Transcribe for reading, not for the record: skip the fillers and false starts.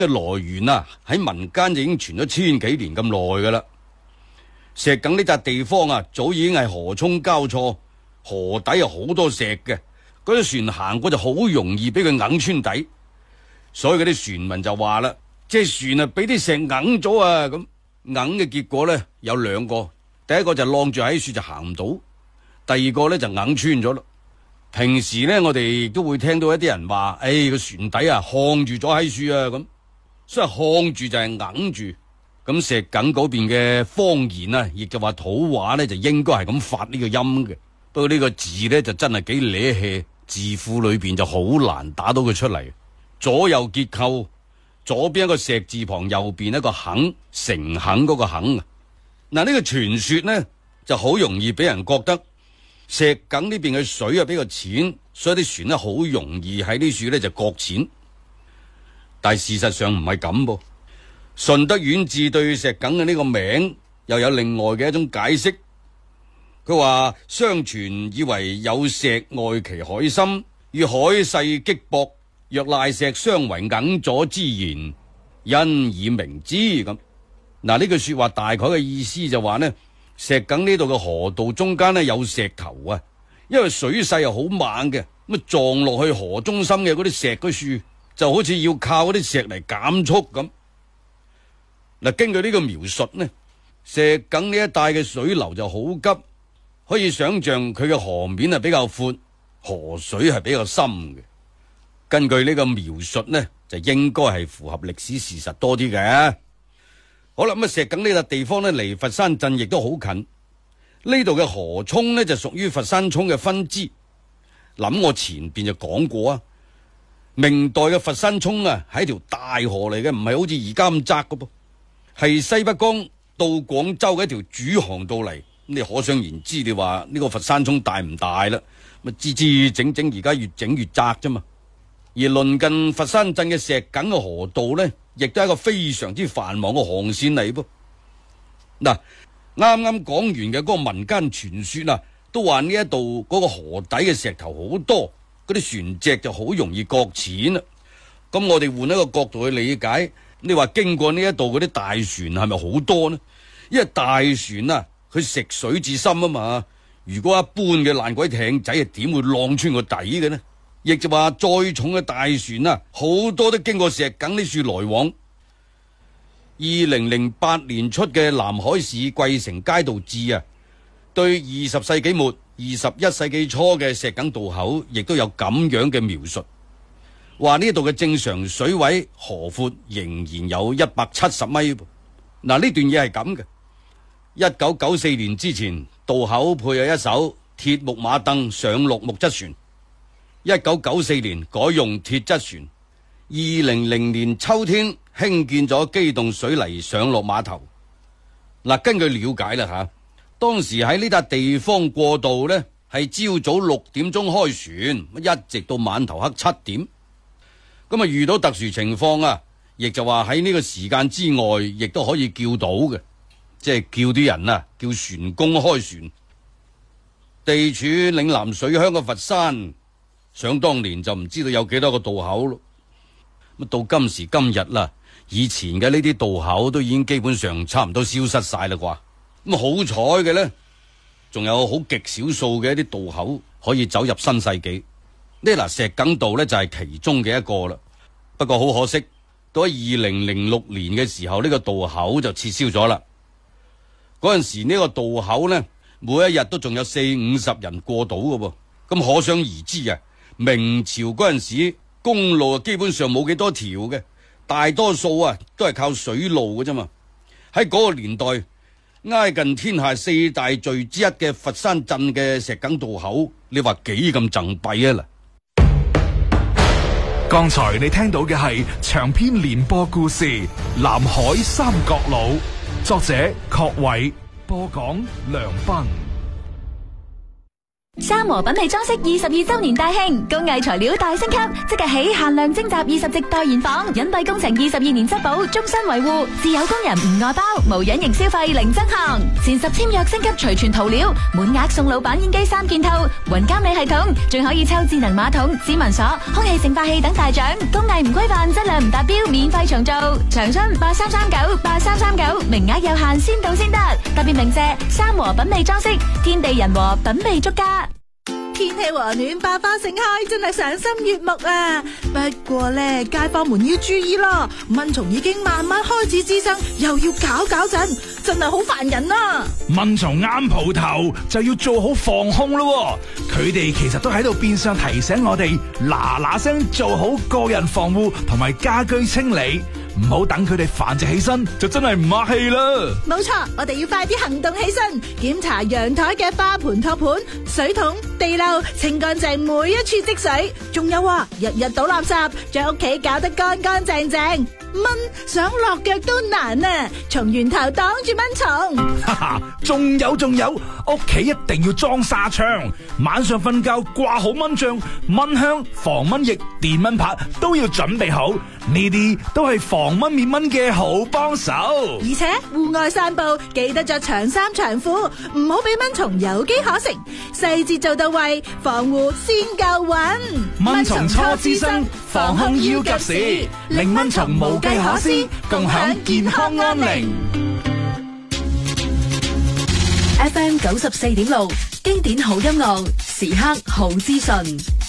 嘅來源啊，喺民間就已經傳咗千幾年咁耐噶啦。石梗呢笪地方啊，早已經係河涌交錯，河底有好多石嘅，嗰啲船行過就好容易俾佢硬穿底，所以嗰啲船民就話啦，隻船啊俾啲石硬咗啊，咁硬嘅結果呢，有兩個，第一個就晾住喺樹就行唔到，第二個呢就硬穿咗咯。平時呢，我哋都會聽到一啲人話，個船底啊焊住咗喺樹啊咁，所以焊住就係硬住。咁石梗嗰邊嘅方言啊，亦就話土話呢，就應該係咁發呢個音嘅。不過呢個字呢，就真係幾瀨氣，字庫裏邊就好難打到佢出嚟。左右結構，左邊一個石字旁，右邊一個肯，誠懇嗰個肯啊。嗱，呢個傳說呢，就好容易俾人覺得石梗呢邊嘅水啊比較淺，所以啲船呢好容易喺呢處呢就擱淺。但係事實上唔係咁噃。順德縣志對石梗嘅呢個名又有另外嘅一種解釋。佢話相傳以為有石外其海深，與海勢擊薄，若賴石相為硬咗之言，因以名之。咁嗱，呢句說話大概嘅意思就話呢，石梗呢度嘅河道中間呢有石頭啊，因為水勢又好猛嘅，咁撞落去河中心嘅嗰啲石嗰樹就好似要靠嗰啲石嚟減速咁。嗱，根據呢個描述呢，石梗呢一帶嘅水流就好急，可以想象佢嘅河面係比較闊，河水係比較深嘅。根據呢個描述呢，就應該係符合歷史事實多啲嘅。好啦，咁石梗呢笪地方呢，離佛山鎮亦都好近。呢度嘅河涌呢，就屬於佛山涌嘅分支。諗我前邊就講過啊，明代嘅佛山涌啊係一條大河嚟嘅，唔係好似而家咁窄嘅噃。係西北江到廣州嘅一條主航道嚟，你可想而知，你話呢個佛山涌大唔大啦？咪支支整整，而家越整越窄啫嘛。而鄰近佛山鎮嘅石梗嘅河道呢，亦都係一個非常之繁忙嘅航線嚟噃。嗱，啱啱講完嘅嗰個民間傳說啊，都話呢一度嗰個河底嘅石頭好多，嗰啲船隻就好容易擱淺啦。咁我哋換一個角度去理解。你話經過呢一度嗰啲大船係咪好多呢？因為大船啊，佢食水至深啊嘛。如果一般嘅爛鬼艇仔係點會浪穿個底嘅呢？亦就話再重嘅大船啊，好多都經過石梗呢處來往。2008年出嘅南海市桂城街道志啊，對20世紀末21世紀初嘅石梗渡口亦都有咁樣嘅描述。話呢度嘅正常水位河闊仍然有170米。嗱，呢段嘢係咁嘅。1994年之前，渡口配有一艘鐵木馬鐙上落木質船。1994年改用鐵質船。2000年秋天興建咗機動水泥上落碼頭。嗱，根據了解啦吓，當時喺呢笪地方過渡呢，係朝早6點鐘開船，一直到晚頭黑7點。咁啊，遇到特殊情況啊，亦就話喺呢個時間之外，亦都可以叫到嘅，即係叫啲人啊，叫船工開船。地處嶺南水鄉嘅佛山，想當年就唔知道有幾多個渡口咯。咁到今時今日啦，以前嘅呢啲渡口都已經基本上差唔多消失晒啦啩。咁好彩嘅呢，仲有好極少數嘅一啲渡口可以走入新世紀。呢嗱，石梗道呢就係其中嘅一個啦。不過好可惜，到喺2006年嘅時候，呢個渡口就撤銷咗啦。嗰陣時呢個渡口呢，每一日都仲有40-50人過渡嘅噃。咁可想而知啊，明朝嗰陣時公路基本上冇幾多條嘅，大多數啊都係靠水路嘅啫嘛。喺嗰個年代，挨近天下4大罪之一嘅佛山鎮嘅石梗渡口，你話幾咁贈弊啊？ 剛才你聽到嘅係長篇連播故事《南海三角佬》，作者郝偉，播講梁斌。 三和品味裝飾22周年大慶，工藝材料大升級，即日起限量徵集20席代言房，隱蔽工程22年質保，終身維護，自有工人唔外包，無隱形消費零增項，前10簽約升級隨傳塗料，滿額送老闆煙機3件套，雲監理系統，仲可以抽智能馬桶、指紋鎖、空氣淨化器等大獎，工藝唔規範，質量唔達標，免費重做，長春83398339，名額有限，先到先得，特別鳴謝三和品味裝飾，天地人和品味足家。 天氣和暖，百花盛開，真係賞心悅目啊！不過呢，街坊們要注意咯，蚊蟲已經慢慢開始滋生，又要搞震，真係好煩人啊！ 蚊蟲啱蒲頭就要做好防控咯，佢哋其實都喺度變相提醒我哋嗱聲做好個人防護同埋家居清理，唔好等佢哋繁殖起身就真係唔客氣啦。 冇錯，我哋要快啲行動起身，檢查陽台嘅花盆托盤、水桶、地漏，清乾淨每一處積水。仲有啊，日日倒垃圾，將屋企搞得乾乾淨淨。蚊想落腳都難啊！從源頭擋住蚊蟲。 哈哈，仲有，屋企一定要裝紗窗，晚上瞓覺掛好蚊帳、蚊香、防蚊液、電蚊拍都要準備好，呢啲都係防蚊滅蚊嘅好幫手。 而且戶外散步記得着長衫長褲，唔好俾蚊蟲有機可乘，細節做到位，防護先夠穩。 蚊蟲初滋生，防控要及時，令蚊蟲無計可施，共享健康安寧。 FM 94.6，經典好音樂，時刻好資訊。